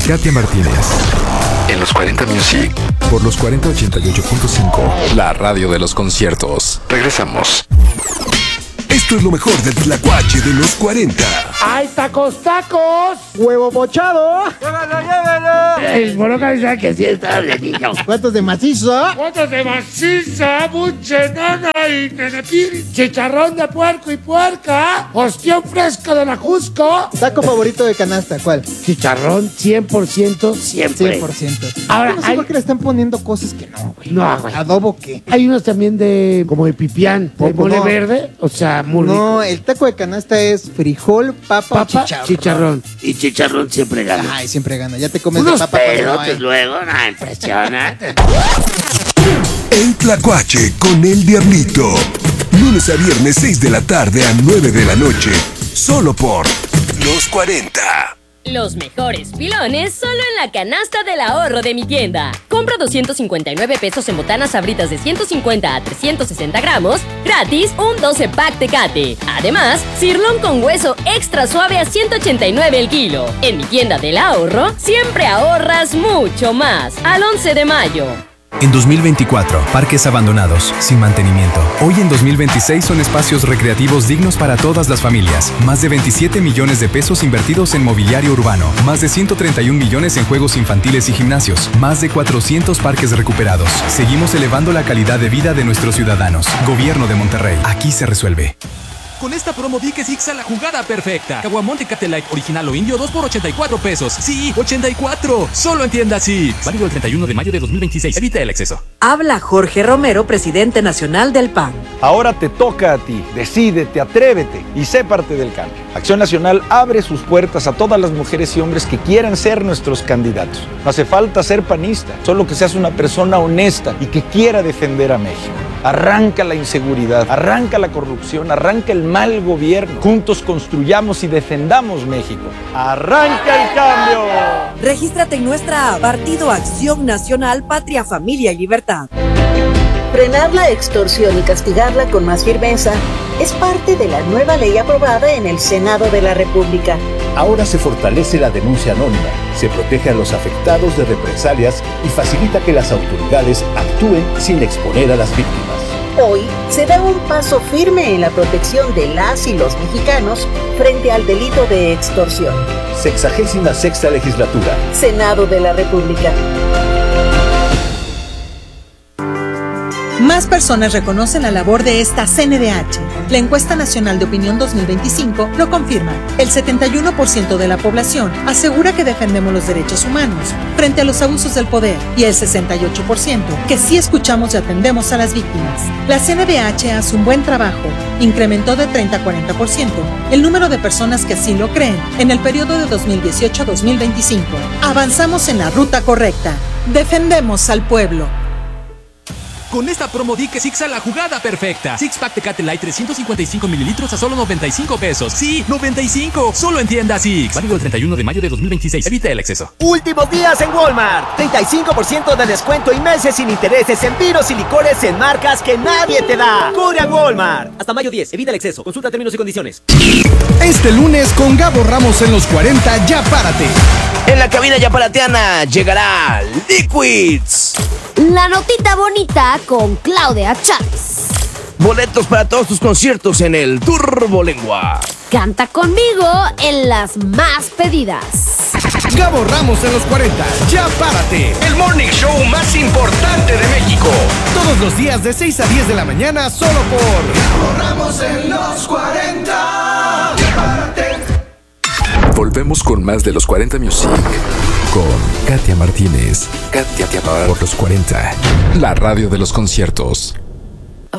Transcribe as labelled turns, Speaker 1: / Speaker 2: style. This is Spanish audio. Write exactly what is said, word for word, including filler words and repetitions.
Speaker 1: Katia Martínez. En los cuarenta Music. Por los cuarenta ochenta y ocho punto cinco. La radio de los conciertos. Regresamos.
Speaker 2: Esto es lo mejor del tlacuache de los cuarenta.
Speaker 3: ¡Ay, tacos, tacos! ¡Huevo mochado! ¡Llévalo, llévalo! El Moroca dice que sí está bien, niño.
Speaker 4: ¿Cuántos de macizo?
Speaker 3: ¿Cuántos de maciza? Buchenana y tenepil. Chicharrón de puerco y puerca. Ostión fresco de la Jusco.
Speaker 4: ¿Taco favorito de canasta? ¿Cuál?
Speaker 3: Chicharrón cien por ciento siempre.
Speaker 4: cien por ciento.
Speaker 3: Ahora,
Speaker 4: no sé
Speaker 3: hay...
Speaker 4: por qué le están poniendo cosas que no, güey.
Speaker 3: No, güey.
Speaker 4: ¿Adobo qué?
Speaker 3: Hay unos también de... como de pipián. De mole
Speaker 4: no.
Speaker 3: verde. O sea, muy rico.
Speaker 4: No, el taco de canasta es frijol, papa,
Speaker 3: Papa,
Speaker 4: chicharrón.
Speaker 3: chicharrón. Y chicharrón siempre gana.
Speaker 4: Ay, siempre gana. Ya te comes
Speaker 3: Unos
Speaker 4: de papa cuando no
Speaker 3: pelotes
Speaker 4: hay.
Speaker 3: luego, no, impresionante.
Speaker 2: El tlacuache con el Diablito. Lunes a viernes, seis de la tarde a nueve de la noche. Solo por Los cuarenta.
Speaker 5: Los mejores pilones solo en la canasta del ahorro de mi tienda. Compra doscientos cincuenta y nueve pesos en botanas sabritas de ciento cincuenta a trescientos sesenta gramos. Gratis, un doce pack Tecate. Además, cirlón con hueso extra suave a ciento ochenta y nueve el kilo. En mi tienda del ahorro, siempre ahorras mucho más. Al once de mayo.
Speaker 6: En dos mil veinticuatro, parques abandonados, sin mantenimiento. Hoy en dos mil veintiséis son espacios recreativos dignos para todas las familias. Más de veintisiete millones de pesos invertidos en mobiliario urbano. Más de ciento treinta y un millones en juegos infantiles y gimnasios. Más de cuatrocientos parques recuperados. Seguimos elevando la calidad de vida de nuestros ciudadanos. Gobierno de Monterrey. Aquí se resuelve.
Speaker 7: Con esta promo di que Six a la jugada perfecta. Caguamón Tecate Light original o indio dos por ochenta y cuatro pesos. Sí, ochenta y cuatro. Solo en tienda Six. Válido el treinta y uno de mayo de dos mil veintiséis. Evita el exceso.
Speaker 8: Habla Jorge Romero, presidente nacional del P A N.
Speaker 9: Ahora te toca a ti. Decídete, atrévete y sé parte del cambio. Acción Nacional abre sus puertas a todas las mujeres y hombres que quieran ser nuestros candidatos. No hace falta ser panista, solo que seas una persona honesta y que quiera defender a México. Arranca la inseguridad, arranca la corrupción, arranca el mal gobierno. Juntos construyamos y defendamos México. ¡Arranca el cambio!
Speaker 8: Regístrate en nuestra app Partido Acción Nacional, Patria, Familia y Libertad.
Speaker 10: Frenar la extorsión y castigarla con más firmeza es parte de la nueva ley aprobada en el Senado de la República.
Speaker 11: Ahora se fortalece la denuncia anónima, se protege a los afectados de represalias y facilita que las autoridades actúen sin exponer a las víctimas.
Speaker 10: Hoy se da un paso firme en la protección de las y los mexicanos frente al delito de extorsión.
Speaker 11: Sexagésima sexta legislatura.
Speaker 10: Senado de la República.
Speaker 12: Más personas reconocen la labor de esta C N D H. La encuesta nacional de opinión dos mil veinticinco lo confirma. El setenta y uno por ciento de la población asegura que defendemos los derechos humanos frente a los abusos del poder y el sesenta y ocho por ciento que sí escuchamos y atendemos a las víctimas. La C N D H hace un buen trabajo. Incrementó de treinta a cuarenta por ciento el número de personas que así lo creen en el periodo de dos mil dieciocho a dos mil veinticinco. Avanzamos en la ruta correcta. Defendemos al pueblo.
Speaker 7: Con esta promo di que Six a la jugada perfecta. Six Pack Tecate Light trescientos cincuenta y cinco mililitros a solo noventa y cinco pesos. Sí, noventa y cinco. Solo en tienda Six. Válido el treinta y uno de mayo de dos mil veintiséis. Evita el exceso.
Speaker 13: Últimos días en Walmart. treinta y cinco por ciento de descuento y meses sin intereses en vinos y licores en marcas que nadie te da. Corre a Walmart.
Speaker 14: Hasta mayo diez. Evita el exceso. Consulta términos y condiciones.
Speaker 15: Este lunes con Gabo Ramos en los cuarenta, ya párate.
Speaker 13: En la cabina yaparateana llegará Liquids.
Speaker 5: La notita bonita con Claudia Chávez.
Speaker 13: Boletos para todos tus conciertos en el Turbo Lengua.
Speaker 5: Canta conmigo en las más pedidas.
Speaker 15: Gabo Ramos en los cuarenta, ya párate.
Speaker 13: El morning show más importante de México.
Speaker 15: Todos los días de seis a diez de la mañana solo por
Speaker 2: Gabo Ramos en los cuarenta, ya párate.
Speaker 1: Volvemos con más de los cuarenta Music con Katia Martínez. Katia por los cuarenta, la radio de los conciertos.